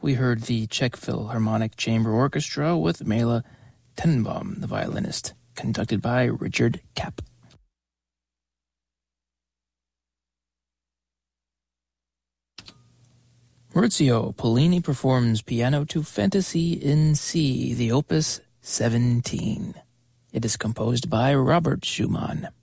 we heard the Czech Philharmonic Chamber Orchestra with Mela Tenenbaum, the violinist, conducted by Richard Kapp. Maurizio Pollini performs Piano to Fantasy in C, the Opus 17. It is composed by Robert Schumann.